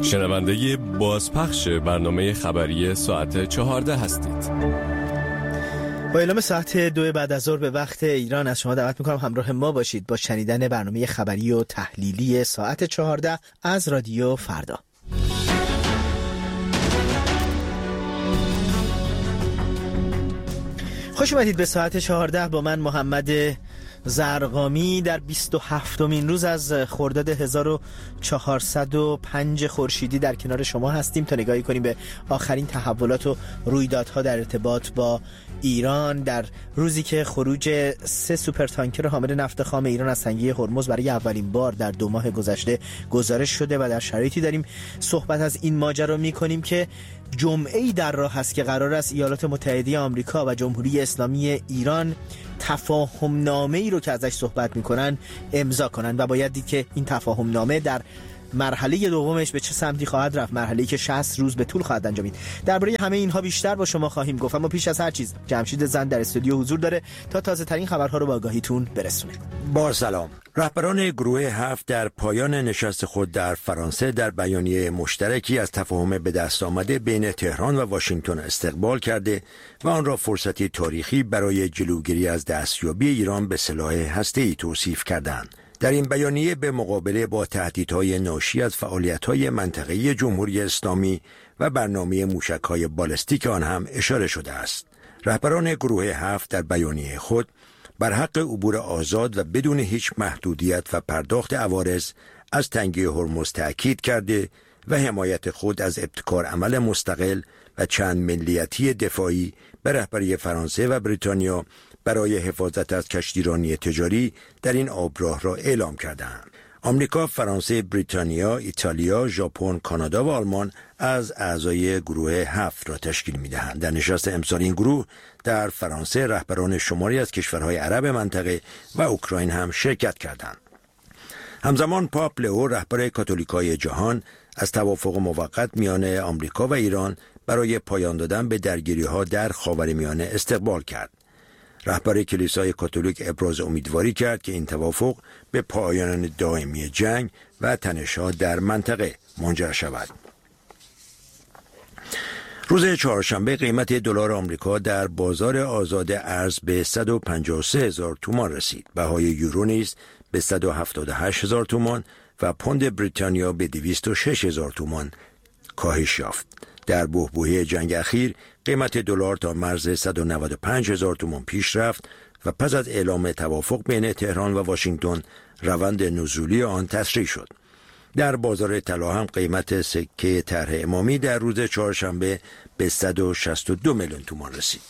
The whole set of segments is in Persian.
شنونده بازپخش برنامه خبری ساعت 14 هستید. با اعلام ساعت 2 بعد از ظهر به وقت ایران از شما دعوت میکنم همراه ما باشید با شنیدن برنامه خبری و تحلیلی ساعت 14 از رادیو فردا. خوش اومدید به ساعت 14 با من محمد زرقامی در 27مین روز از خرداد 1405 خورشیدی در کنار شما هستیم تا نگاهی کنیم به آخرین تحولات و رویدادها در ارتباط با ایران در روزی که خروج 3 سوپرتانکر حامل نفت خام ایران از تنگه هرمز برای اولین بار در 2 ماه گذشته گزارش شده و در شرایطی داریم صحبت از این ماجرا می‌کنیم که جمعه‌ای در راه است که قرار است ایالات متحده آمریکا و جمهوری اسلامی ایران تفاهم نامه‌ای رو که ازش صحبت می‌کنن امضا کنن و باید دید که این تفاهم نامه در مرحله دومش به چه سمتی خواهد رفت، مرحله‌ای که 60 روز به طول خواهد انجامید. درباره همه اینها بیشتر با شما خواهیم گفت، اما پیش از هر چیز جمشید زند در استودیو حضور داره تا تازه‌ترین خبرها رو با آگاهیتون برسونه. با سلام. رهبران گروه 7 در پایان نشست خود در فرانسه در بیانیه مشترکی از تفاهم به دست آمده بین تهران و واشنگتن استقبال کرده و آن را فرصتی تاریخی برای جلوگیری از دستیابی ایران به سلاح هسته‌ای توصیف کردند. در این بیانیه به مقابله با تهدیدهای ناشی از فعالیت‌های منطقه‌ای جمهوری اسلامی و برنامه موشک‌های بالستیک آن هم اشاره شده است. رهبران گروه 7 در بیانیه خود بر حق عبور آزاد و بدون هیچ محدودیت و پرداخت عوارض از تنگه هرمز تأکید کرده و حمایت خود از ابتکار عمل مستقل و چند ملیتی دفاعی به رهبری فرانسه و بریتانیا برای حفاظت از کشتیرانی تجاری در این آبراه را اعلام کردند. آمریکا، فرانسه، بریتانیا، ایتالیا، ژاپن، کانادا و آلمان از اعضای گروه 7 را تشکیل می‌دهند. در نشست امسال این گروه در فرانسه رهبران شماری از کشورهای عرب منطقه و اوکراین هم شرکت کردند. همزمان پاپ لئو رهبر کاتولیکای جهان از توافق موقت میان آمریکا و ایران برای پایان دادن به درگیری‌ها در خاورمیانه استقبال کرد. رهبر کلیسای کاتولیک ابراز امیدواری کرد که این توافق به پایان دائمی جنگ و تنش‌ها در منطقه منجر شود. روز چهارشنبه قیمت دلار آمریکا در بازار آزاد ارز به 153,000 تومان رسید. بهای یورو نیز به 178,000 تومان و پوند بریتانیا به 206,000 تومان کاهش یافت. در بحبوحه جنگ اخیر قیمت دلار تا مرز 195,000 تومان پیش رفت و پس از اعلام توافق بین تهران و واشنگتن روند نزولی آن تسریع شد. در بازار طلا هم قیمت سکه طرح امامی در روز چهارشنبه به 162 میلیون تومان رسید.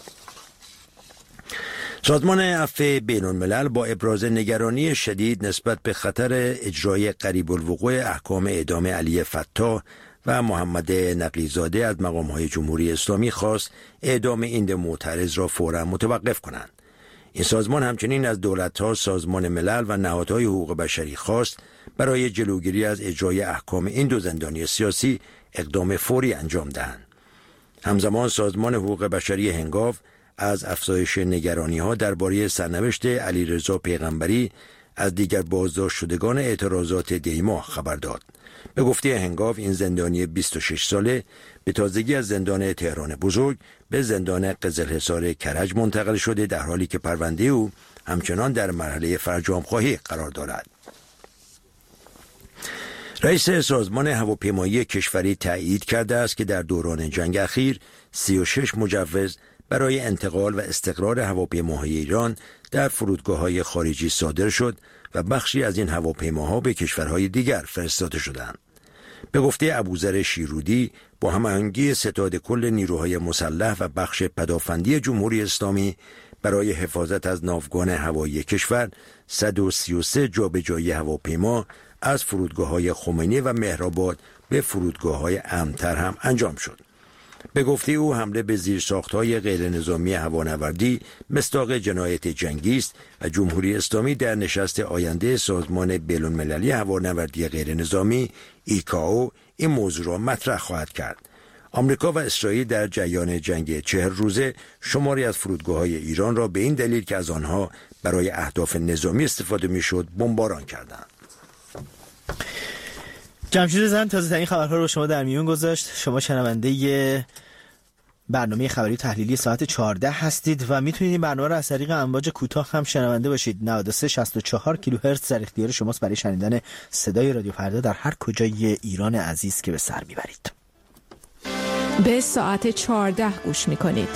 سازمان عفو بین‌الملل با ابراز نگرانی شدید نسبت به خطر اجرای قریب الوقوع احکام اعدام علی فتاح و محمد نقی‌زاده از مقام‌های جمهوری اسلامی خواست اعدام این دو معترض را فوراً متوقف کنند. این سازمان همچنین از دولت‌ها، سازمان ملل و نهادهای حقوق بشری خواست برای جلوگیری از اجرای احکام این دو زندانی سیاسی اقدام فوری انجام دهند. همزمان سازمان حقوق بشری هنگاو از افزایش نگرانی‌ها درباره سرنوشت علیرضا پیغمبری از دیگر بازداشت شدگان اعتراضات دیما خبر داد. به گفته هنگاو این زندانی 26 ساله به تازگی از زندان تهران بزرگ به زندان قزلحصار کرج منتقل شده، در حالی که پرونده او همچنان در مرحله فرجام‌خواهی قرار دارد. رئیس سازمان هواپیمایی کشوری تایید کرده است که در دوران جنگ اخیر 36 مجوز برای انتقال و استقرار هواپیماهای ایران در فرودگاه‌های خارجی صادر شد و بخشی از این هواپیماها به کشورهای دیگر فرستاده شدند. به گفته ابوذر شیرودی با هماهنگی ستاد کل نیروهای مسلح و بخش پدافندی جمهوری اسلامی برای حفاظت از ناوگان هوایی کشور 133 جابجایی هواپیما از فرودگاه‌های خمینی و مهرآباد به فرودگاه‌های امن‌تر هم انجام شد. به گفته او حمله به زیرساخت‌های غیرنظامی هوانوردی مصداق جنایت جنگی است و جمهوری اسلامی در نشست آینده سازمان بین‌المللی هوانوردی غیرنظامی ایکائو این موضوع را مطرح خواهد کرد. آمریکا و اسرائیل در جریان جنگ 40 روزه شماری از فرودگاه‌های ایران را به این دلیل که از آنها برای اهداف نظامی استفاده می‌شد بمباران کردند. جمشید زن تازه ترین خبرها رو شما در میون گذاشت. شما شنونده برنامه خبری تحلیلی ساعت 14 هستید و میتونید این برنامه رو از طریق امواج کوتاه هم شنونده باشید. 9364 کیلوهرتز در اختیار شماست برای شنیدن صدای رادیو فردا در هر کجای ایران عزیز که به سر میبرید. به ساعت 14 گوش میکنید.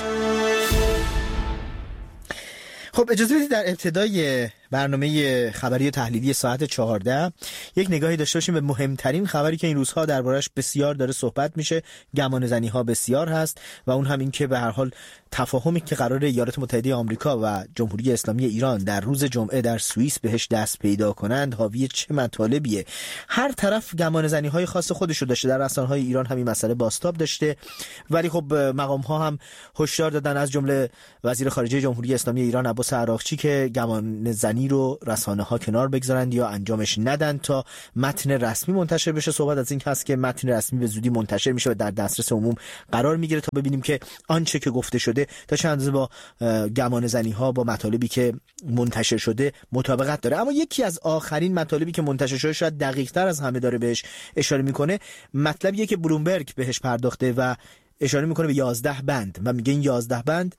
خب اجازه بدید در ابتدای برنامه خبری تحلیلی ساعت 14 یک نگاهی داشته باشیم به مهمترین خبری که این روزها دربارش بسیار داره صحبت میشه. گمانه‌زنی ها بسیار هست و اون هم این که به هر حال تفاهمی که قرار ایالات متحده آمریکا و جمهوری اسلامی ایران در روز جمعه در سوئیس بهش دست پیدا کنند حاوی چه مطالبیه. هر طرف گمانه‌زنی های خاص خودشو داشته. در رسانه‌های ایران همین مسئله بازتاب داشته، ولی خب مقام ها هم هشدار دادن، از جمله وزیر خارجه جمهوری اسلامی ایران عباس عراقچی که گمانه‌زنی رو رسانه ها کنار بگذارند یا انجامش ندن تا متن رسمی منتشر بشه. صحبت از این هست که متن رسمی به زودی منتشر میشه و در دسترس عموم قرار میگیره تا ببینیم که آنچه که گفته شده تا چند اندازه با گمانه‌زنی ها با مطالبی که منتشر شده مطابقت داره. اما یکی از آخرین مطالبی که منتشر شده شاید دقیق تر از همه داره بهش اشاره میکنه. مطلبیه که بلومبرگ بهش پرداخته و اشاره میکنه به 11 بند و میگه این 11 بند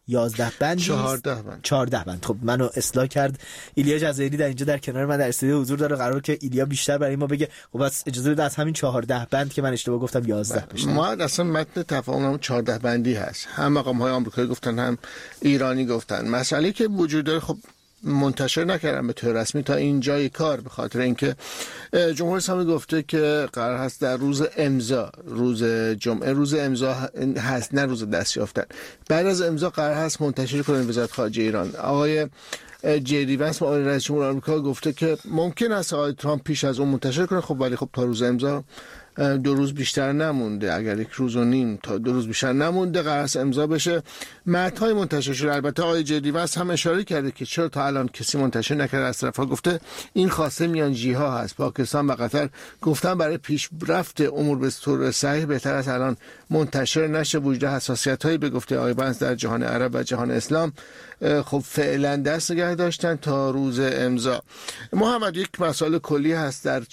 14 بند. خب منو اصلاح کرد ایلیا جزایری در اینجا در کنار من در استودیو حضور داره. قرار که ایلیا بیشتر برای ما بگه. خب بس اجازه بده از همین 14 بند که من اشتباه گفتم 11 بشه. ما اصلا متن تفاهم 14 بندی هست. هم مقام‌های آمریکایی گفتن هم ایرانی گفتن. مسئله که وجود داره خب منتشر نکردن به طور رسمی تا اینجای کار، به خاطر اینکه جمهوری اسلامی گفته که قرار هست در روز امضا، روز جمعه روز امضا هست، نه روز دست یافتن. بعد از امضا قرار هست منتشر کنه وزارت خارجه ایران. آقای جی وانس آقای رئیس جمهور آمریکا گفته که ممکن است آقای ترامپ پیش از اون منتشر کنه. خب ولی خب تا روز امضا 2 روز بیشتر نمونده، اگر 1 روز و نیم تا 2 روز بیشتر نمونده قرار است امضا بشه. متن‌های منتشر شده. البته آقای جدی وست هم اشاره کرده که چرا تا الان کسی منتشر نکرده. از طرفا گفته این خواسته میانجی‌ها هست. پاکستان و قطر گفتن برای پیشرفت امور به طور صحیح بهتر است الان منتشر نشه. وجود حساسیت‌هایی به گفته آقای وست در جهان عرب و جهان اسلام خب فعلا دست نگه داشتن تا روز امضا. محمد یک مسئله کلی هست در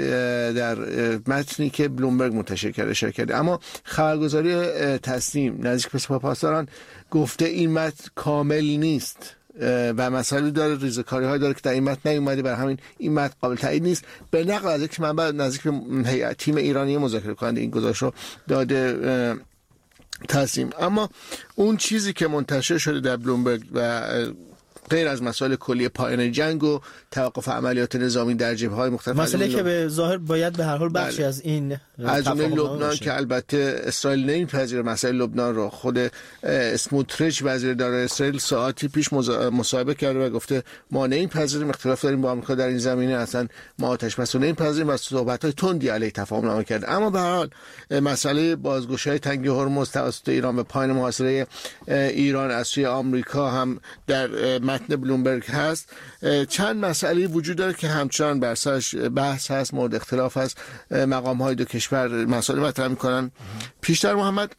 در متنی که بلومبرگ منتشر کرده شرکت، اما خبرگزاری تسنیم نزدیک به پاسداران گفته این متن کامل نیست و مسائلی داره، ریزکاری‌های داره که در این متن نیومده، برای همین این متن قابل تایید نیست. به نقل از یک منبع نزدیک به هیئت تیم ایرانی مذاکره کننده این گزارش رو داده تسنیم. اما اون چیزی که منتشر شده در بلومبرگ و غیر از مسائل کلی پایان جنگ و توقف عملیات نظامی در جبهه‌های مختلف، مسئله که به ظاهر باید به هر حال بخشی از این از جمله لبنان که البته اسرائیل نمیپذیره مسئله لبنان رو. خود اسموتریچ وزیر دارای اسرائیل ساعتی پیش مصاحبه کرده و گفته ما نمیپذیریم، اختلاف داریم با آمریکا در این زمینه، اصلا ما آتش بس رو نمیپذیریم و صحبت‌های تندی علیه تفاهم نامه کرده. اما به هر حال مسئله بازگشایی تنگی هرمز توسط ایران و پایان محاصره ایران از سوی آمریکا هم در متن بلومبرگ هست. چند مسئله وجود داره که همچنان بر سرش بحث هست، مورد اختلاف هست. مقام‌های دو کشور مسائل مطرح می‌کنن. پیشتر محمد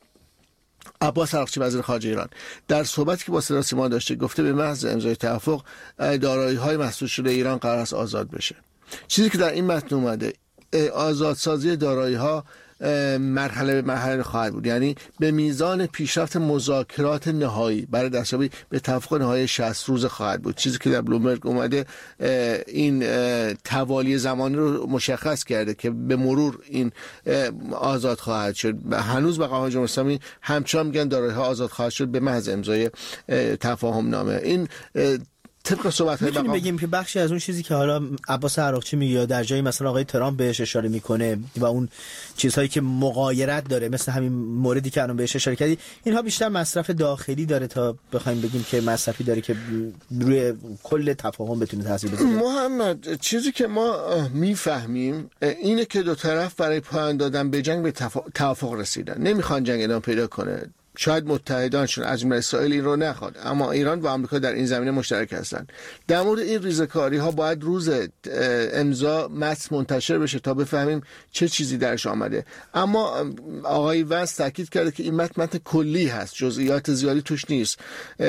عباس عراقچی وزیر خارجه ایران در صحبتی که با صدا سیما داشته گفته به محض امضای توافق دارایی‌های مسدود شده ایران قرار است آزاد بشه. چیزی که در این متن اومده آزادسازی دارایی‌ها مرحله به مرحله خواهد بود، یعنی به میزان پیشرفت مذاکرات نهایی برای دستیابی به توافق نهایی 60 روز خواهد بود. چیزی که در بلومبرگ اومده این توالی زمانی رو مشخص کرده که به مرور این آزاد خواهد شد. هنوز مقام‌های جمهوری اسلامی همچنان میگن دارایی‌ها آزاد خواهد شد به محض امضای تفاهم نامه. این طبق صحبت‌های میتونیم بگیم که بخشی از اون چیزی که حالا عباس عراقچی میگه یا در جایی مثلا آقای ترامپ بهش اشاره میکنه و اون چیزهایی که مغایرت داره مثل همین موردی که الان بهش اشاره کردی، اینها بیشتر مصرف داخلی داره تا بخوایم بگیم که مصرفی داره که روی کل تفاهم بتونه تاثیر بذاره. محمد چیزی که ما میفهمیم اینه که دو طرف برای پایان دادن به جنگ به توافق رسیدن، نمیخوان جنگ ادامه پیدا کنه. شاید متحدانشون از جمله اسرائیل این رو نخواد، اما ایران و آمریکا در این زمینه مشترک هستند. در مورد این ریزکاری ها باید روز امضا متن منتشر بشه تا بفهمیم چه چیزی درش آمده. اما آقای وست تاکید کرده که این متن کلی هست، جزئیات زیادی توش نیست.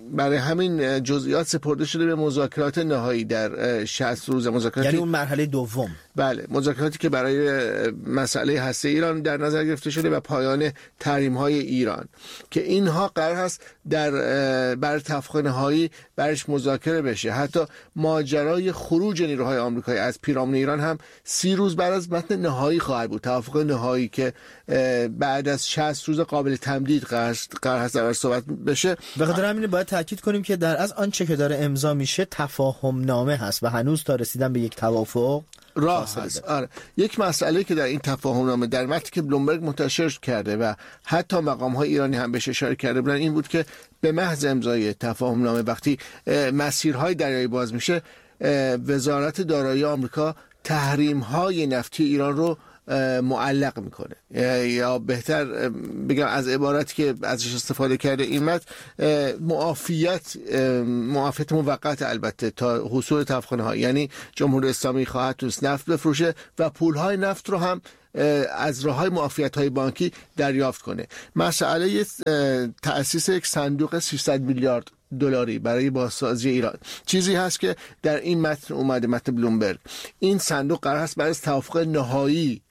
برای همین جزئیات سپرده شده به مذاکرات نهایی در 60 روز مذاکرات، یعنی اون مرحله دوم. بله، مذاکراتی که برای مسئله هسته ایران در نظر گرفته شده و پایان تحریم‌های ایران که اینها قرار هست بر توافق نهایی برش مذاکره بشه. حتی ماجرای خروج نیروهای آمریکایی از پیرامون ایران هم 30 روز بعد از متن نهایی خواهد بود، توافق نهایی که بعد از 60 روز قابل تمدید قرار هست در صحبت بشه. به خاطر همین باید تاکید کنیم که در از آنچه که داره امضا میشه تفاهم نامه هست و هنوز تا رسیدن به یک توافق راه هست. آره. یک مسئله که در این تفاهم نامه در متنی که بلومبرگ منتشر کرده و حتی مقام‌های ایرانی هم بهش اشاره کرده بودن این بود که به محض امضای تفاهم نامه وقتی مسیرهای دریایی باز میشه، وزارت دارایی آمریکا تحریم‌های نفتی ایران رو معلق میکنه، یا بهتر بگم از عبارتی که ازش استفاده کرده این متن، معافیت موقت البته تا حصول توافق نهایی، یعنی جمهوری اسلامی خواهد تونست نفت بفروشه و پولهای نفت رو هم از راه‌های معافیت‌های بانکی دریافت کنه. مسئله تأسیس یک صندوق 300 میلیارد دلاری برای بازسازی ایران چیزی هست که در این متن اومده، متن بلومبرگ. این صندوق قرار هست برای توافق نهایی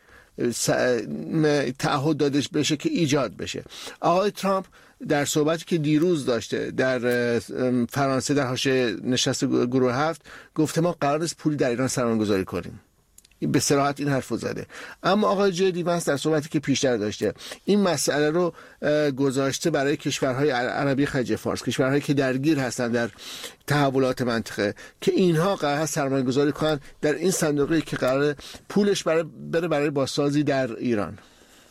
تعهد داده بشه که ایجاد بشه. آقای ترامپ در صحبتی که دیروز داشته در فرانسه در حاشیه نشست گروه 7 گفته ما قرار است پولی در ایران سرمایه‌گذاری کنیم. به صراحت این حرفو زده. اما آقای جدی وانس در صحبتی که پیشتر داشته این مسئله رو گذاشته برای کشورهای عربی خلیج فارس، کشورهایی که درگیر هستند در تحولات منطقه، که اینها قرار هست سرمایه‌گذاری کنند در این صندوقی که قرار پولش بره برای بازسازی در ایران.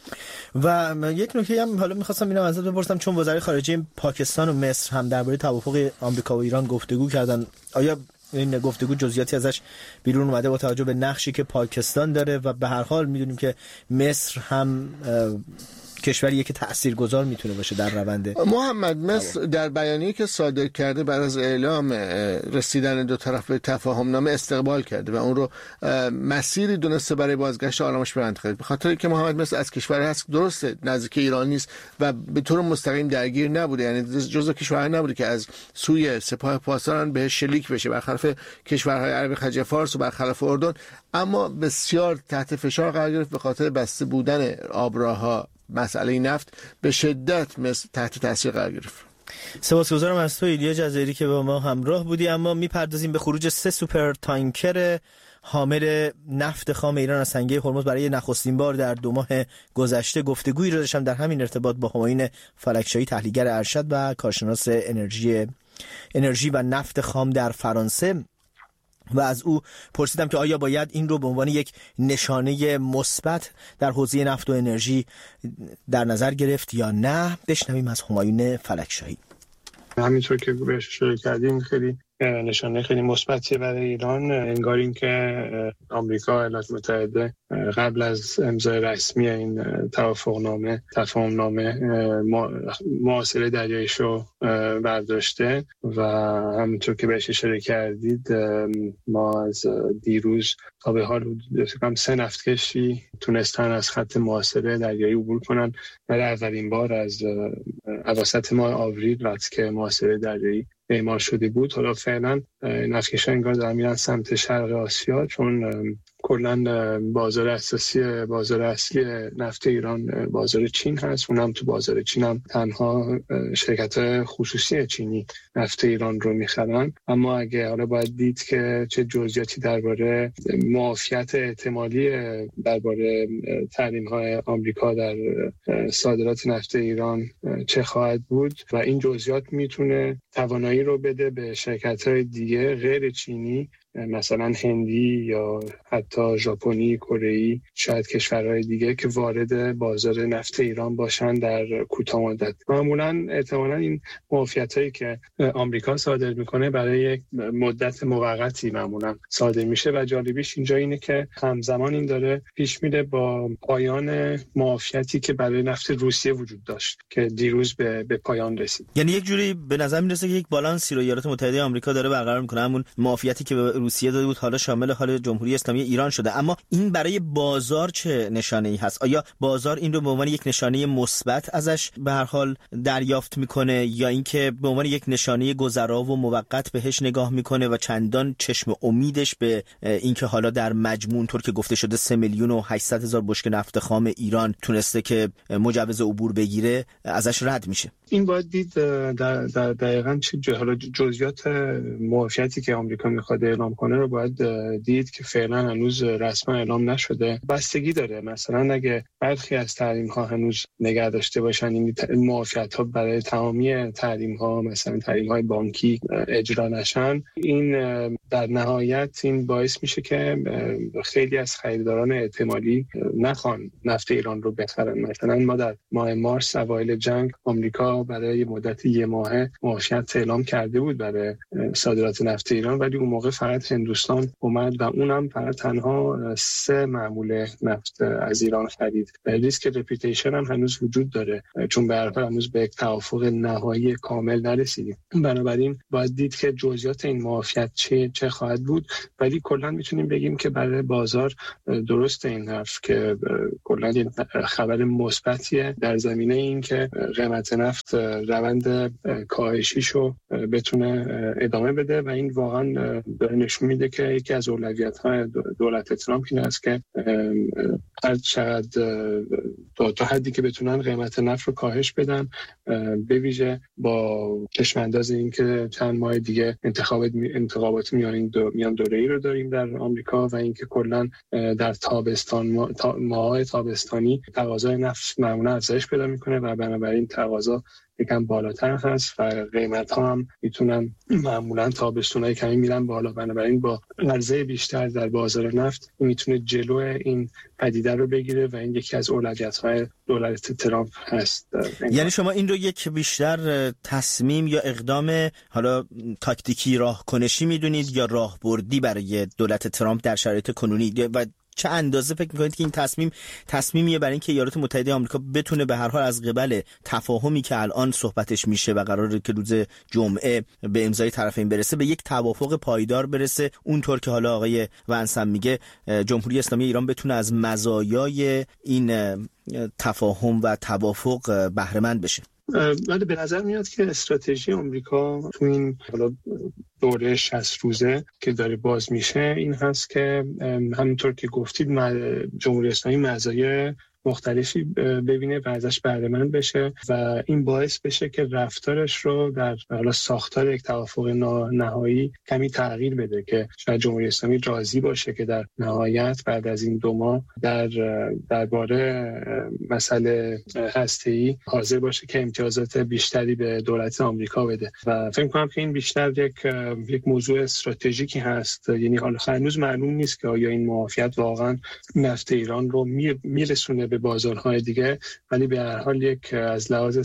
و یک نکته هم حالا می‌خواستم اینو ازت بپرسم، چون وزرای خارجه پاکستان و مصر هم درباره توافق آمریکا و ایران گفتگو کردن، آیا این گفتگو جزئیاتی ازش بیرون اومده با توجه به نقشی که پاکستان داره؟ و به هر حال میدونیم که مصر هم کشوریه که تاثیرگذار میتونه باشه در روند. محمد مصر در بیانیه‌ای که صادر کرده بعد از اعلام رسیدن دو طرف به تفاهم نامه استقبال کرده و اون رو مسیری دونسته برای بازگشت آرامش به منطقه، به خاطر اینکه محمد مصر از کشوری هست درسته نزدیک ایران نیست و به طور مستقیم درگیر نبوده، یعنی جزو کشورها نبوده که از سوی سپاه پاسداران بهش شلیک بشه برخلاف کشورهای عربی خلیج فارس و برخلاف اردن، اما بسیار تحت فشار قرار گرفت به خاطر بسته بودن آبراها. مسئله نفت به شدت تحت تاثیر قرار گرفت. سپاسگزارم از تو ایلیا جزایری که با ما همراه بودی. اما میپردازیم به خروج 3 سوپر تانکر حامل نفت خام ایران از تنگه هرمز برای نخستین بار در 2 ماه گذشته. گفتگویی را داشتم در همین ارتباط با همایون فلکشاهی، تحلیلگر ارشد و کارشناس انرژی و نفت خام در فرانسه، و از او پرسیدم که آیا باید این رو به عنوان یک نشانه مثبت در حوزه نفت و انرژی در نظر گرفت یا نه. بشنویم از همایون فلکشاهی. همینطور که بهش اشاره کردیم خیلی نشانه خیلی مثبتی برای ایران. انگار این که آمریکا، ایالات متحده قبل از امضای رسمی این تفاهم نامه محاصره دریاییشو برداشته و همینطور که بهش اشاره کردید ما از دیروز تا به حال 3 نفتکشی تونستن از خط محاصره دریایی عبور کنن. برای اولین بار از اواسط ماه آوریل وقتی که محاصره دریایی اعمال شده بود. حالا فعلا نفتکش‌ها انگار دارن میرن سمت شرق آسیا، چون کلا بازار اصلی نفت ایران بازار چین هست. اونم تو بازار چین هم تنها شرکت خصوصی چینی نفت ایران رو میخرن. اما اگه حالا باید دید که چه جزئیاتی درباره معافیت احتمالی درباره تحریم‌های آمریکا در صادرات نفت ایران چه خواهد بود و این جزئیات میتونه توانایی رو بده به شرکت‌های دیگه غیر چینی، مثلا هندی یا حتی ژاپنی، کره‌ای، شاید کشورهای دیگه که وارد بازار نفت ایران باشن در کوتاه مدت. معمولاً احتمالاً این معافیتایی که آمریکا صادر میکنه برای یک مدت موقتی معمولاً صادر میشه و جالبیش اینجا اینه که همزمان این داره پیش میره با پایان معافیتی که برای نفت روسیه وجود داشت که دیروز به پایان رسید. یعنی یک جوری به نظر میرسه که یک بالانسی رو ایالات متحده آمریکا داره برقرار میکنه، همون معافیتی که روسیه داده بود حالا شامل حال جمهوری اسلامی ایران شده. اما این برای بازار چه نشانه‌ای هست؟ آیا بازار این رو به عنوان یک نشانه مثبت ازش به هر حال دریافت میکنه یا اینکه به عنوان یک نشانه گذرا و موقت بهش نگاه میکنه و چندان چشم امیدش به اینکه حالا در مجموع طور که گفته شده 3,800,000 بشکه نفت خام ایران تونسته که مجوز عبور بگیره ازش رد میشه؟ این باید دید در دقیقاً حالا جزئیات معافیتی که آمریکا میخواد اعلام کنه رو باید دید که فعلا هنوز رسما اعلام نشده. بستگی داره، مثلا اگه برخی از تحریم ها هنوز نگه داشته باشن این معافیت ها برای تمامی تحریم ها، مثلا تحریم های بانکی اجرا نشن، این در نهایت این باعث میشه که خیلی از خریداران احتمالی نخوان نفت ایران رو بخرن. مثلا ما در ماه مارس اوایل جنگ آمریکا برای مدت 1 ماه معافیت اعلام کرده بود برای صادرات نفت ایران، ولی اون موقع فقط هندوستان اومد و اونم فقط تنها 3 معموله نفت از ایران خرید. ریسک رپیتیشن هم هنوز وجود داره چون به هر حال هنوز به یک توافق نهایی کامل نرسیدیم. بنابراین باید دید که جزئیات این معافیت چه خواهد بود، ولی کلا میتونیم بگیم که برای بازار درست این حرف که کلا خبر مثبتیه در زمینه این که قیمت نفت روند کاهشیشو بتونه ادامه بده و این واقعا داره نشون میده که یکی از اولویت‌های دولت ترامپ این است که هر چقدر تا حدی که بتونن قیمت نفت رو کاهش بدن، به ویژه با چشم‌انداز این که چند ماه دیگه انتخابات میان دوره‌ای رو داریم در آمریکا و اینکه کلا در تابستان ماهای تابستانی تقاضای نفت معمولا افزایش پیدا میکنه و بنابراین تقاضا یکم بالاتر هست و قیمت ها هم میتونن معمولا تابستونای کمی میرن بالا. بنابراین با عرضه بیشتر در بازار نفت میتونه جلو این پدیده رو بگیره و این یکی از اولویت‌های دولت ترامپ هست. یعنی شما این رو یک بیشتر تصمیم یا اقدام حالا تاکتیکی راهکنشی میدونید یا راهبردی برای دولت ترامپ در شرایط کنونی و چه اندازه فکر می‌کنید که این تصمیمیه برای اینکه ایالات متحده آمریکا بتونه به هر حال از قبل تفاهمی که الان صحبتش میشه و قراره که روز جمعه به امضای طرفین برسه به یک توافق پایدار برسه، اونطور که حالا آقای ونسم میگه جمهوری اسلامی ایران بتونه از مزایای این تفاهم و توافق بهره مند بشه؟ ولی به نظر میاد که استراتژی آمریکا تو این حالا دوره 60 روزه که داره باز میشه این هست که همونطور که گفتید جمهوری اسلامی مزایای مختلفی ببینه و ازش بهره مند بشه و این باعث بشه که رفتارش رو در حالا ساختار یک توافق نهایی کمی تغییر بده که شاید جمهوری اسلامی راضی باشه که در نهایت بعد از این 2 ماه درباره مسئله هسته‌ای حاضر باشه که امتیازات بیشتری به دولت آمریکا بده و فکر می‌کنم که این بیشتر یک موضوع استراتژیکی هست. یعنی حالا هنوز معلوم نیست که آیا این معافیت واقعا نفت ایران رو میرسونه به بازارهای دیگه، ولی به هر حال یک از لحاظ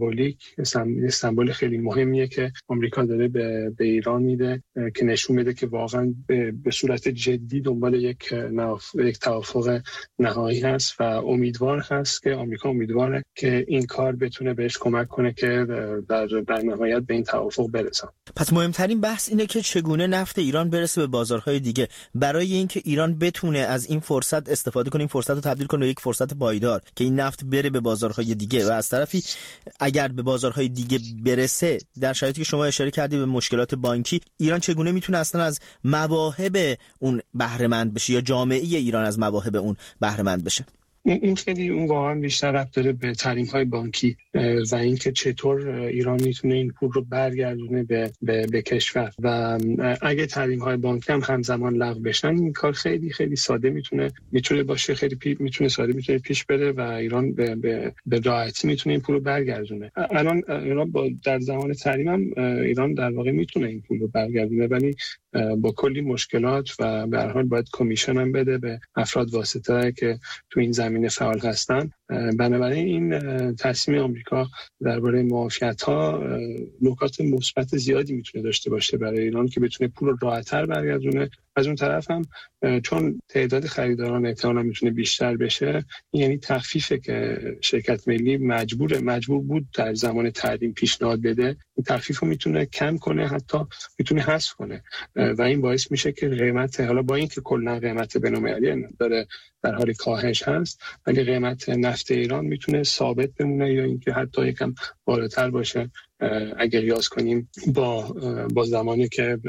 سمبولیک خیلی مهمیه که آمریکا داره به ایران میده که نشون میده که واقعا به صورت جدی دنبال یک توافق نهایی هست و امیدوار هست که آمریکا امیدواره که این کار بتونه بهش کمک کنه که در نهایت به این توافق برسن. پس مهمترین بحث اینه که چگونه نفت ایران برسه به بازارهای دیگه برای اینکه ایران بتونه از این فرصت استفاده کنه، این فرصت رو تبدیل کنه به یک فرصت پایدار که این نفت بره به بازارهای دیگه و از طرفی اگر به بازارهای دیگه برسه در شرایطی که شما اشاره کردی به مشکلات بانکی، ایران چگونه میتونه اصلا از مواهب اون بهره مند بشه یا جامعه ایران از مواهب اون بهره مند بشه؟ این خیلی اون واقعا بیشتر ربط داره به تحریم‌های بانکی و اینکه چطور ایران میتونه این پول رو برگردونه به کشور و اگه تحریم‌های بانکی هم همزمان لغو بشن این کار خیلی خیلی ساده میتونه باشه، خیلی میتونه پیش بره و ایران به راحتی میتونه این پول رو برگردونه. الان در زمان تحریم هم ایران در واقع میتونه این پول رو برگردونه ولی با کلی مشکلات و به هر حال باید کمیشن هم بده به افراد واسطه‌ای که تو این زمینه زمینه فعال هستن. بنابراین این تصمیم آمریکا درباره معافیت‌ها نکات مثبت زیادی میتونه داشته باشه برای ایران که بتونه پول رو راحت‌تر برگردونه. از اون طرف هم چون تعداد خریداران احتمالاً میتونه بیشتر بشه، یعنی تخفیفه که شرکت ملی مجبور بود در زمان تحریم پیشنهاد بده، این تخفیف رو میتونه کم کنه، حتی میتونه حذف کنه و این باعث میشه که قیمت، حالا با اینکه کلا قیمت بین‌المللی داره در حال کاهش هست، ولی قیمت نفت ایران میتونه ثابت بمونه یا اینکه حتی یکم بالاتر باشه اگر قیاس کنیم با زمانی که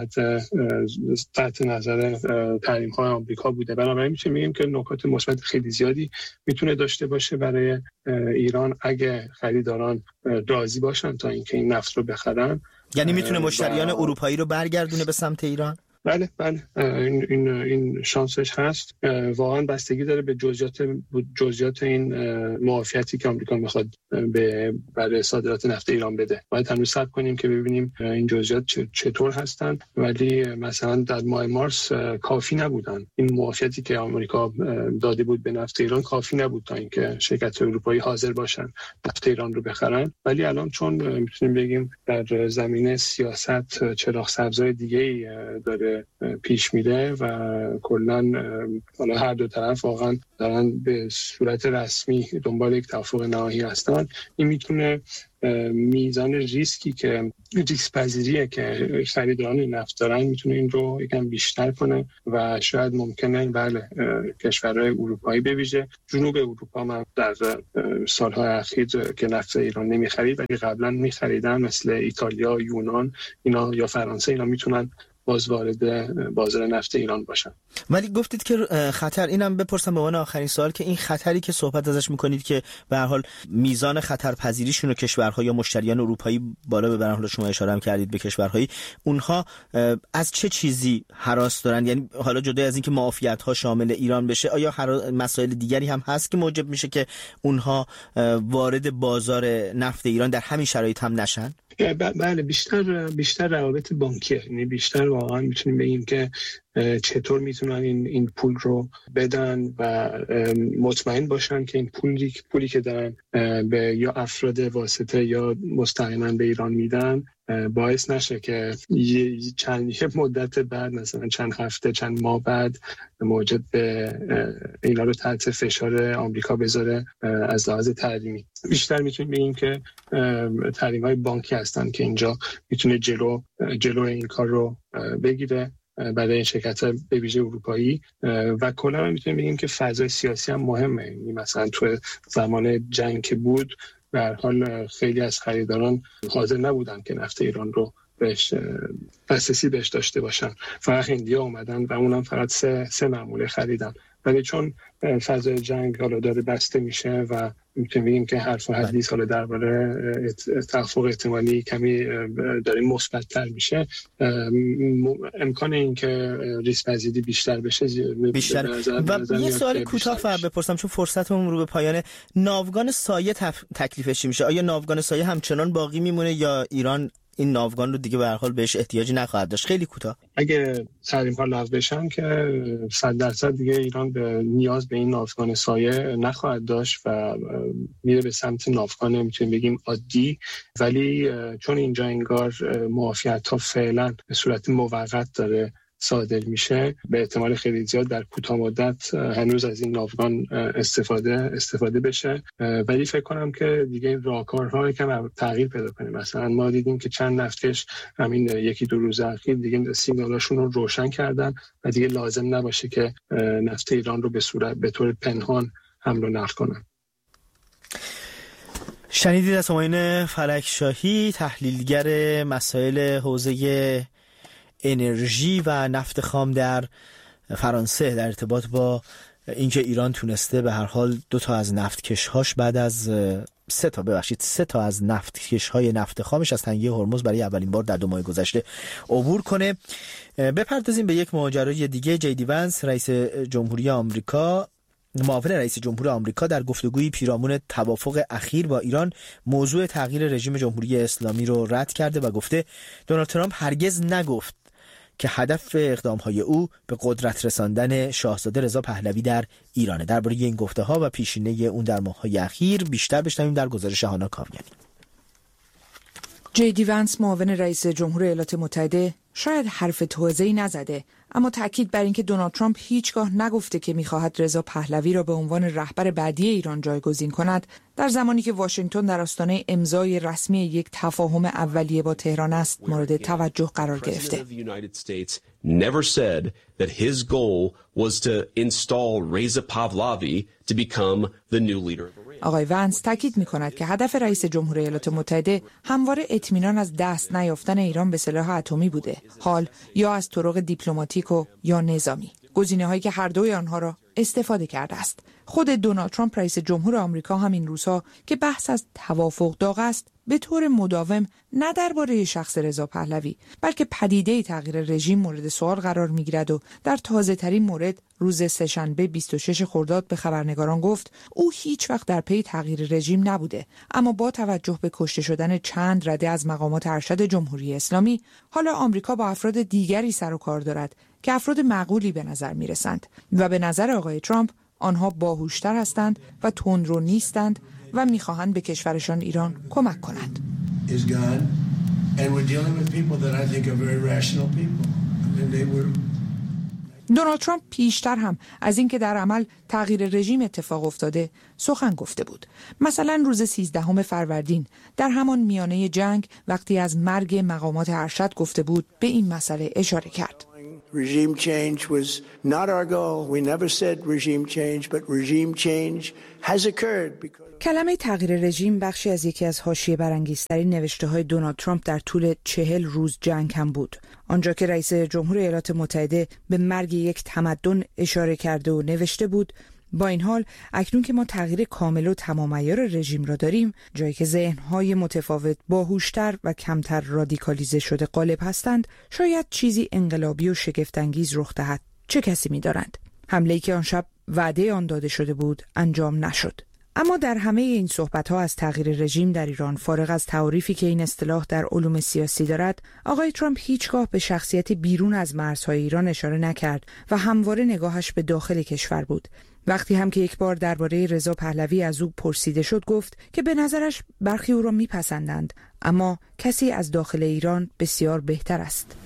تحت نظر تحریم‌های آمریکا بوده. بنابراین میشه میگیم که نکات مثبت خیلی زیادی میتونه داشته باشه برای ایران اگه خریداران راضی باشن تا اینکه این نفت رو بخرن. یعنی میتونه مشتریان اروپایی رو برگردونه به سمت ایران؟ بله این شانسش هست. واقعا بستگی داره به جزئیات این معافیتی که آمریکا میخواد برای صادرات نفت ایران بده. باید هنوز صبر کنیم که ببینیم این جزئیات چطور هستن، ولی مثلا در ماه مارس کافی نبودن. این معافیتی که آمریکا داده بود به نفت ایران کافی نبود تا اینکه شرکت اروپایی حاضر باشن نفت ایران رو بخرن. ولی الان چون میتونیم بگیم در زمینه سیاست چراغ سبزای دیگه‌ای داره پیش میره و کلا حالا هر دو طرف واقعا دارن به صورت رسمی دنبال یک توافق نهایی هستن، این میتونه میزان ریسکی که ریسک پذیریه که خریداران نفت دارن میتونه این رو یکم بیشتر کنه و شاید ممکنه کشورهای اروپایی به ویژه جنوب اروپا هم در سالهای اخیر که نفت ایران نمیخرید ولی قبلا میخریدن، مثل ایتالیا، یونان اینا یا فرانسه، اینا میتونن باز وارد بازار نفت ایران باشن. ولی گفتید که خطر، اینم بپرسم به عنوان آخرین سوال که این خطری که صحبت ازش میکنید که به هر حال میزان خطر پذیریشون رو کشورها یا مشتریان اروپایی بالا ببرن، حالا شما اشاره هم کردید به کشورهایی، اونها از چه چیزی هراس دارن؟ یعنی حالا جدا از اینکه معافیت‌ها شامل ایران بشه، آیا مسائل دیگری هم هست که موجب میشه که اونها وارد بازار نفت ایران در همین شرایط هم نشن؟ بله، بیشتر روابط بانکیه. یعنی بیشتر واقعا میتونیم بگیم که چطور میتونن این پول رو بدن و مطمئن باشن که این پولی که دارن به یا افراد واسطه یا مستقیما به ایران میدن باعث نشه که یه مدت بعد، مثلا چند هفته چند ماه بعد، موجب به اینا رو تحت فشار آمریکا بذاره از لحاظ تحریمی. بیشتر میتونیم بگیم که تحریم‌های بانکی هستن که اینجا میتونه جلو این کار رو بگیره برای این شرکت‌ها به ویژه اروپایی. و کلا میتونیم بگیم که فضای سیاسی هم مهمه. یعنی مثلا تو زمان جنگ که بود، به هر حال خیلی از خریداران حاضر نبودن که نفت ایران رو دسترسی بهش داشته باشن. فقط هندی‌ها اومدن و اونم فقط سه معموله خریدن. ولی چون فضای جنگ حالا داره بسته میشه و میتونیم بگیم که حرف و حدیث حالا درباره توافق احتمالی کمی داره مثبت‌تر میشه، امکان این که ریسک پذیری بیشتر بشه بیشتر. و یه سوال کوتاه فقط بپرسم چون فرصتمون رو به پایانه، ناوگان سایه تکلیفش چی میشه؟ آیا ناوگان سایه همچنان باقی میمونه یا ایران این ناوگان رو دیگه به هر حال بهش احتیاجی نخواهد داشت؟ خیلی کوتاه. اگه تحریم‌ها لغو بشن که 100% دیگه ایران به نیاز به این ناوگان سایه نخواهد داشت و میره به سمت ناوگان میتونیم بگیم عادی. ولی چون اینجا انگار معافیت‌ها فعلا به صورت موقت داره صادر میشه، به احتمال خیلی زیاد در کوتاه مدت هنوز از این ناوگان استفاده بشه. ولی فکر کنم که دیگه این راهکارها یکم تغییر پیدا کنه. مثلا ما دیدیم که چند نفتکش همین یکی دو روز اخیر دیگه سیگنالاشون رو روشن کردن و دیگه لازم نباشه که نفت ایران رو به طور پنهان حمل و نقل کنن. شنیدید از همایون فلکشاهی، تحلیلگر مسائل حوزه انرژی و نفت خام در فرانسه، در ارتباط با اینکه ایران تونسته به هر حال 2 تا از نفتکش‌هاش بعد از 3 تا از نفتکش‌های نفت خامش از تنگه هرمز برای اولین بار در 2 ماه گذشته عبور کنه. بپردازیم به یک ماجرای دیگه. جی دی ونس، معاون رئیس جمهور آمریکا، در گفتگویی پیرامون توافق اخیر با ایران موضوع تغییر رژیم جمهوری اسلامی رو رد کرده و گفته دونالد ترامپ هرگز نگفت که هدف اقدام‌های او به قدرت رساندن شاهزاده رضا پهلوی در ایرانه. درباره این گفته‌ها و پیشینه اون در ماه‌های اخیر بیشتر بشنویم در گزارش هانا کامیانی. جی دی ونس، معاون رئیس جمهور ایالات متحده، شاید حرف توضیحی نزده، اما تاکید بر اینکه دونالد ترامپ هیچگاه نگفته که می‌خواهد رضا پهلوی را به عنوان رهبر بعدی ایران جایگزین کند، در زمانی که واشنگتن در آستانه امضای رسمی یک تفاهم اولیه با تهران است، مورد توجه قرار گرفته. Never said that his goal was to install Reza Pahlavi to become the new leader of Iran. آقای ونس تاکید می‌کند که هدف رئیس جمهور ایالات متحده همواره اطمینان از دست نیافتن ایران به سلاح اتمی بوده، حال یا از طرق دیپلماتیک و یا نظامی، گزینه‌هایی که هر دوی آنها را استفاده کرده است. خود دونالد ترامپ رئیس جمهور آمریکا همین روزها که بحث از توافق داغ است، به طور مداوم نه درباره شخص رضا پهلوی بلکه پدیده تغییر رژیم مورد سوال قرار می‌گیرد و در تازه‌ترین مورد روز سه‌شنبه 26 خرداد به خبرنگاران گفت او هیچ وقت در پی تغییر رژیم نبوده، اما با توجه به کشته شدن چند رده از مقامات ارشد جمهوری اسلامی، حالا آمریکا با افراد دیگری سر و کار دارد که افراد معقولی به نظر می‌رسند و به نظر آقای ترامپ آنها باهوشتر هستند و تندرو نیستند و می‌خواهند به کشورشان ایران کمک کنند. دونالد ترامپ پیشتر هم از اینکه در عمل تغییر رژیم اتفاق افتاده سخن گفته بود. مثلا روز 13 فروردین در همان میانه جنگ وقتی از مرگ مقامات ارشد گفته بود به این مسئله اشاره کرد. Regime change was not our goal. We never said regime change, but regime change has occurred because کلمه تغییر رژیم بخشی از یکی از حاشیه برانگیزترین نوشته‌های دونالد ترامپ در طول 40 روز جنگ هم بود. آنجا که رئیس جمهور ایالات متحده به مرگ یک تمدن اشاره کرده و نوشته بود با این حال اکنون که ما تغییر کامل و تمام عیار رژیم را داریم، جایی که ذهن‌های متفاوت باهوشتر و کمتر رادیکالیزه شده غالب هستند، شاید چیزی انقلابی و شگفت‌انگیز رخ دهد. چه کسی می‌دارند؟ حمله‌ای که آن شب وعده آن داده شده بود انجام نشد. اما در همه این صحبت‌ها از تغییر رژیم در ایران، فارغ از تعریفی که این اصطلاح در علوم سیاسی دارد، آقای ترامپ هیچگاه به شخصیت بیرون از مرزهای ایران اشاره نکرد و همواره نگاهش به داخل کشور بود. وقتی هم که یک بار درباره رضا پهلوی از او پرسیده شد، گفت که به نظرش برخی او را میپسندند، اما کسی از داخل ایران بسیار بهتر است.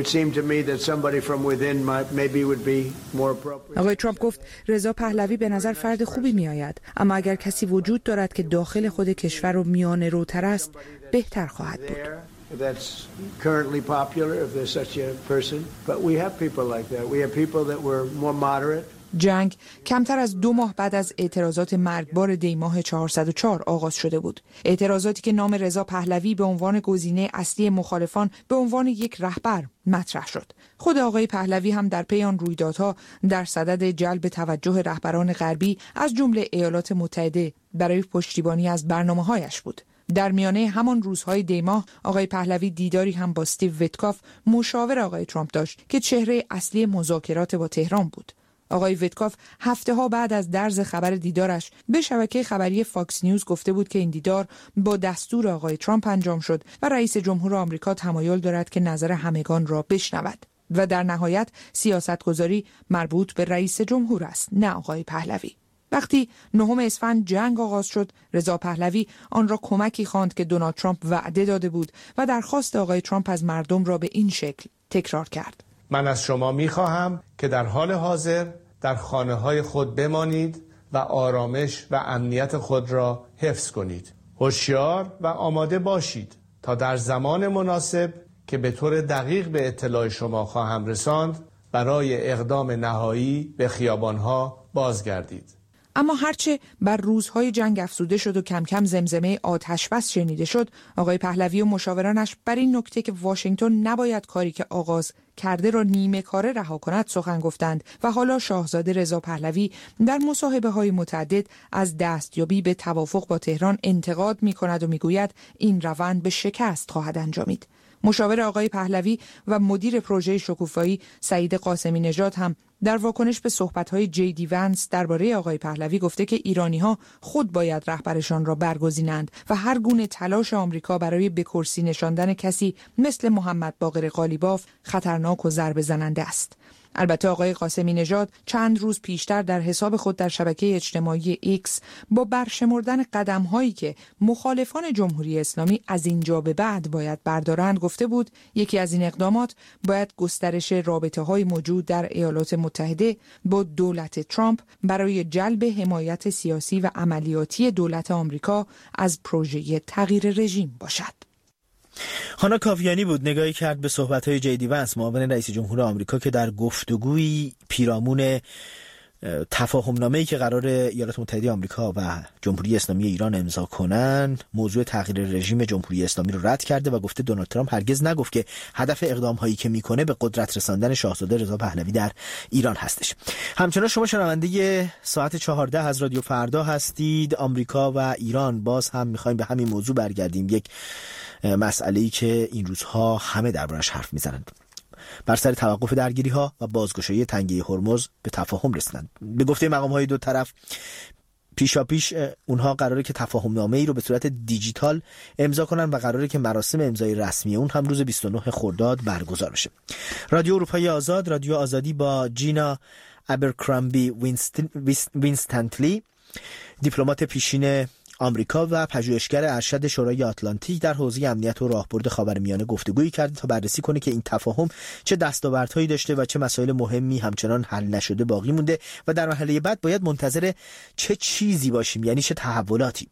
آقای ترامپ گفت رضا پهلوی به نظر فرد خوبی می آید، اما اگر کسی وجود دارد که داخل خود کشور و میانه روتر است، بهتر خواهد بود. جنگ کمتر از 2 ماه بعد از اعتراضات مرگبار دیماه 404 آغاز شده بود. اعتراضاتی که نام رضا پهلوی به عنوان گزینه اصلی مخالفان به عنوان یک رهبر مطرح شد. خود آقای پهلوی هم در پی آن رویدادها در صدد جلب توجه رهبران غربی از جمله ایالات متحده برای پشتیبانی از برنامه‌هایش بود. در میانه همان روزهای دیماه آقای پهلوی دیداری هم با استیو ویتکاف، مشاور آقای ترامپ، داشت که چهره اصلی مذاکرات با تهران بود. آقای ویتکاف هفته‌ها بعد از درز خبر دیدارش به شبکه خبری فاکس نیوز گفته بود که این دیدار با دستور آقای ترامپ انجام شد و رئیس جمهور آمریکا تمایل دارد که نظر همگان را بشنود و در نهایت سیاستگذاری مربوط به رئیس جمهور است، نه آقای پهلوی. وقتی 9 اسفند جنگ آغاز شد، رضا پهلوی آن را کمکی خواند که دونالد ترامپ وعده داده بود و درخواست آقای ترامپ از مردم را به این شکل تکرار کرد: من از شما می‌خواهم که در حال حاضر در خانه‌های خود بمانید و آرامش و امنیت خود را حفظ کنید. هوشیار و آماده باشید تا در زمان مناسب که به طور دقیق به اطلاع شما خواهم رساند برای اقدام نهایی به خیابان‌ها بازگردید. اما هرچه بر روزهای جنگ افزوده شد و کم کم زمزمه آتش بس شنیده شد، آقای پهلوی و مشاورانش بر این نکته که واشنگتن نباید کاری که آغاز کرده را نیمه کاره رها کند سخن گفتند و حالا شاهزاده رضا پهلوی در مصاحبه‌های متعدد از دستیابی به توافق با تهران انتقاد می‌کند و می‌گوید این روند به شکست خواهد انجامید. مشاور آقای پهلوی و مدیر پروژه شکوفایی سعید قاسمی نژاد هم در واکنش به صحبت‌های جی دی ونس درباره آقای پهلوی گفته که ایرانی‌ها خود باید رهبرشان را برگزینند و هر گونه تلاش آمریکا برای به کرسی نشاندن کسی مثل محمد باقر قالیباف خطرناک و ضربه زننده است. البته آقای قاسمی نژاد چند روز پیشتر در حساب خود در شبکه اجتماعی ایکس با برشمردن قدم‌هایی که مخالفان جمهوری اسلامی از اینجا به بعد باید بردارند گفته بود یکی از این اقدامات باید گسترش رابطه‌های موجود در ایالات متحده با دولت ترامپ برای جلب حمایت سیاسی و عملیاتی دولت آمریکا از پروژه تغییر رژیم باشد. هانا کاویانی بود نگاهی کرد به صحبت‌های جی دی ونس معاون رئیس جمهور آمریکا که در گفتگوی پیرامون تفاهم‌نامه‌ای که قرار ایالات متحده آمریکا و جمهوری اسلامی ایران امضا کنند موضوع تغییر رژیم جمهوری اسلامی رو رد کرده و گفته دونالد ترامپ هرگز نگفت که هدف اقدام‌هایی که میکنه به قدرت رساندن شاهزاده رضا پهلوی در ایران هستش. همچنان شما شنونده ساعت 14 از رادیو فردا هستید. آمریکا و ایران باز هم می‌خوایم به همین موضوع برگردیم، یک مسئله‌ای که این روزها همه دربارش حرف میزنند. بر سر توقف درگیری‌ها و بازگشایی تنگه هرمز به تفاهم رسیدند. به گفته مقام‌های دو طرف پیشاپیش اونها قراره که تفاهم‌نامه‌ای رو به صورت دیجیتال امضا کنن و قراره که مراسم امضای رسمی اون هم روز 29 خرداد برگزار بشه. رادیو اروپای آزاد، رادیو آزادی با جینا ابرکرامبی وینستنتلی، دیپلمات پیشین آمریکا و پژوهشگر ارشد شورای آتلانتیک در حوزه امنیت و راهبرد خاورمیانه گفتگویی کرده تا بررسی کنه که این تفاهم چه دستاوردهایی داشته و چه مسائل مهمی همچنان حل نشده باقی مونده و در مرحله بعد باید منتظر چه چیزی باشیم، یعنی چه تحولاتی.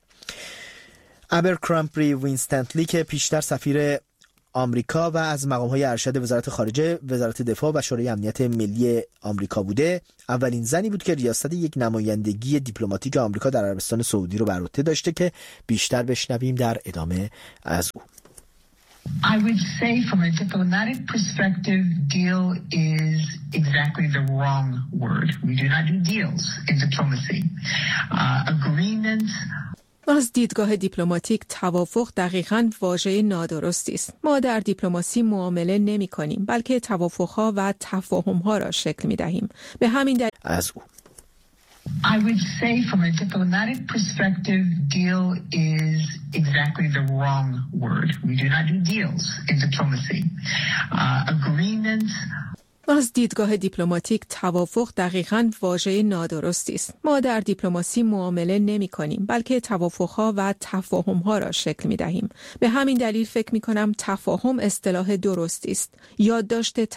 ابرکرامبی وینستنتلی که پیشتر سفیر آمریکا و از مقام‌های ارشد وزارت خارجه، وزارت دفاع و شورای امنیت ملی آمریکا بوده، اولین زنی بود که ریاست یک نمایندگی دیپلماتیک آمریکا در عربستان سعودی رو بر عهده داشته که بیشتر بشنویم در ادامه از او. I would say from a diplomatic perspective, deal is exactly the wrong word. We do not do deals in diplomacy. Agreements. از دیدگاه دیپلماتیک توافق دقیقاً واژه نادرستی است. ما در دیپلماسی معامله نمی کنیم بلکه توافق‌ها و تفاهم‌ها را شکل می‌دهیم. به همین دلیل از او I would say from a diplomatic perspective, deal is exactly the wrong word. We do not do deals in diplomacy. Agreements. از دیدگاه دیپلماتیک توافق دقیقاً واژه نادرستی است. ما در دیپلماسی معامله نمی کنیم بلکه توافق‌ها و تفاهم‌ها را شکل می‌دهیم. به همین دلیل فکر می‌کنم تفاهم اصطلاح درستی است. یادداشت